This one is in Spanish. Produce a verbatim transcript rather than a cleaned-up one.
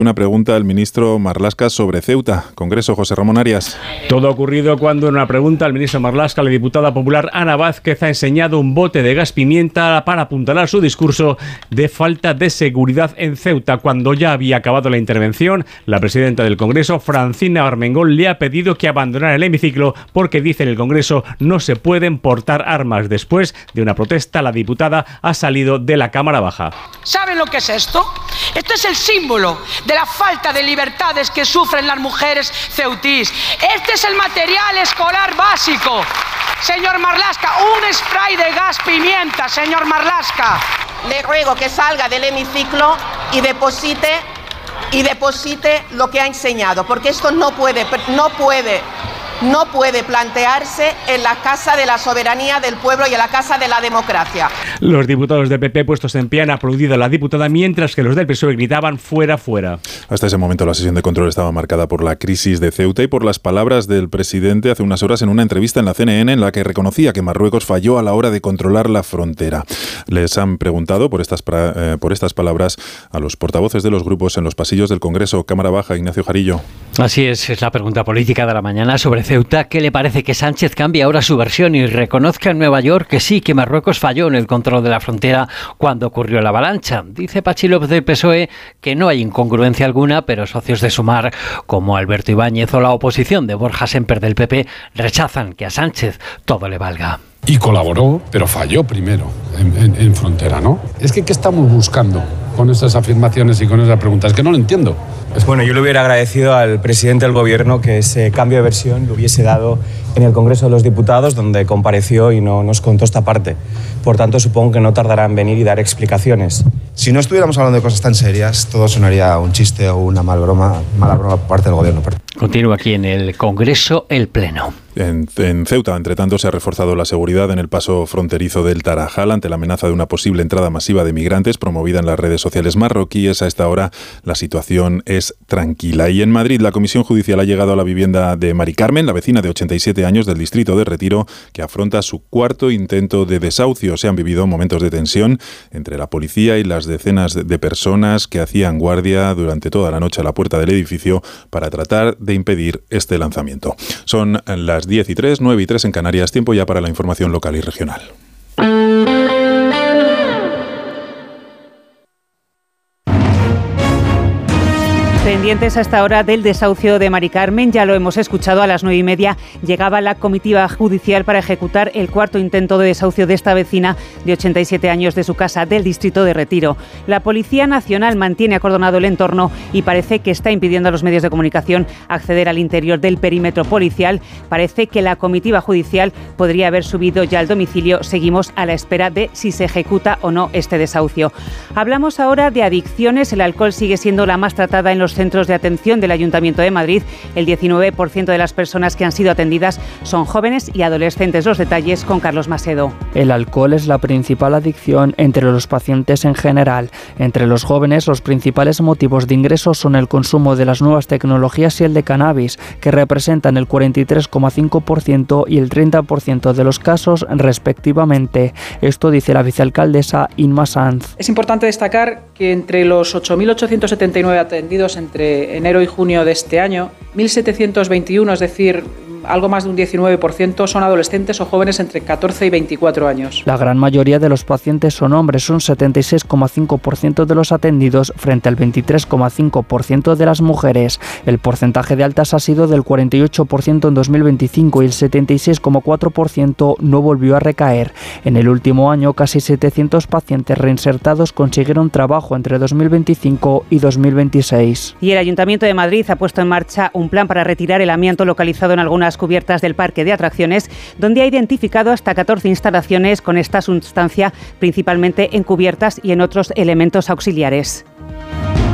Una pregunta al ministro Marlaska sobre Ceuta. Congreso, José Ramón Arias. Todo ha ocurrido cuando en una pregunta al ministro Marlaska, la diputada popular Ana Vázquez ha enseñado un bote de gas pimienta para apuntalar su discurso de falta de seguridad en Ceuta. Cuando ya había acabado la intervención, la presidenta del Congreso, Francina Armengol, le ha pedido que abandonara el hemiciclo porque, dice en el Congreso, no se pueden portar armas. Después de una protesta, la diputada ha salido de la Cámara Baja. ¿Saben lo que es esto? Esto es el símbolo de la falta de libertades que sufren las mujeres ceutís. Este es el material escolar básico. Señor Marlaska, un spray de gas pimienta, señor Marlaska. Le ruego que salga del hemiciclo y deposite, y deposite lo que ha enseñado, porque esto no puede, no puede, no puede plantearse en la Casa de la Soberanía del Pueblo y en la Casa de la Democracia. Los diputados del P P puestos en pie han aplaudido a la diputada, mientras que los del P S O E gritaban fuera, fuera. Hasta ese momento la sesión de control estaba marcada por la crisis de Ceuta y por las palabras del presidente hace unas horas en una entrevista en la C N N en la que reconocía que Marruecos falló a la hora de controlar la frontera. Les han preguntado por estas, eh, por estas palabras a los portavoces de los grupos en los pasillos del Congreso. Cámara Baja, Ignacio Jarillo. Así es, es la pregunta política de la mañana sobre Ceuta. ¿Qué le parece que Sánchez cambie ahora su versión y reconozca en Nueva York que sí, que Marruecos falló en el control de la frontera cuando ocurrió la avalancha? Dice Pachi López del P S O E que no hay incongruencia alguna, pero socios de Sumar como Alberto Ibáñez o la oposición de Borja Semper del P P rechazan que a Sánchez todo le valga. Y colaboró, pero falló primero en, en, en frontera, ¿no? Es que, ¿qué estamos buscando con estas afirmaciones y con esas preguntas? Es que no lo entiendo. Pues bueno, yo le hubiera agradecido al presidente del gobierno que ese cambio de versión lo hubiese dado en el Congreso de los Diputados, donde compareció y no nos contó esta parte. Por tanto, supongo que no tardará en venir y dar explicaciones. Si no estuviéramos hablando de cosas tan serias, todo sonaría un chiste o una mal broma, mala broma por parte del gobierno. Continúa aquí en el Congreso el Pleno. En, en Ceuta, entre tanto, se ha reforzado la seguridad en el paso fronterizo del Tarajal ante la amenaza de una posible entrada masiva de migrantes promovida en las redes sociales marroquíes. A esta hora la situación es tranquila. Y en Madrid, la Comisión Judicial ha llegado a la vivienda de Mari Carmen, la vecina de ochenta y siete años del distrito de Retiro, que afronta su cuarto intento de desahucio. Se han vivido momentos de tensión entre la policía y las decenas de personas que hacían guardia durante toda la noche a la puerta del edificio para tratar de impedir este lanzamiento. Son las diez y tres, nueve y tres en Canarias, tiempo ya para la información local y regional. Pendientes hasta ahora del desahucio de Mari Carmen, ya lo hemos escuchado, a las nueve y media llegaba la comitiva judicial para ejecutar el cuarto intento de desahucio de esta vecina de ochenta y siete años de su casa del distrito de Retiro. La Policía Nacional mantiene acordonado el entorno y parece que está impidiendo a los medios de comunicación acceder al interior del perímetro policial. Parece que la comitiva judicial podría haber subido ya al domicilio. Seguimos a la espera de si se ejecuta o no este desahucio. Hablamos ahora de adicciones. El alcohol sigue siendo la más tratada en los centros de atención del Ayuntamiento de Madrid. El diecinueve por ciento de las personas que han sido atendidas son jóvenes y adolescentes. Los detalles con Carlos Masedo. El alcohol es la principal adicción entre los pacientes en general. Entre los jóvenes, los principales motivos de ingreso son el consumo de las nuevas tecnologías y el de cannabis, que representan el cuarenta y tres coma cinco por ciento y el treinta por ciento de los casos respectivamente. Esto dice la vicealcaldesa Inma Sanz. Es importante destacar que entre los ocho mil ochocientos setenta y nueve atendidos entre enero y junio de este año, mil setecientos veintiuno, es decir, algo más de un diecinueve por ciento, son adolescentes o jóvenes entre catorce y veinticuatro años. La gran mayoría de los pacientes son hombres, un setenta y seis coma cinco por ciento de los atendidos frente al veintitrés coma cinco por ciento de las mujeres. El porcentaje de altas ha sido del cuarenta y ocho por ciento en dos mil veinticinco y el setenta y seis coma cuatro por ciento no volvió a recaer. En el último año, casi setecientos pacientes reinsertados consiguieron trabajo entre dos mil veinticinco y dos mil veintiséis. Y el Ayuntamiento de Madrid ha puesto en marcha un plan para retirar el amianto localizado en algunas cubiertas del parque de atracciones, donde ha identificado hasta catorce instalaciones con esta sustancia, principalmente en cubiertas y en otros elementos auxiliares.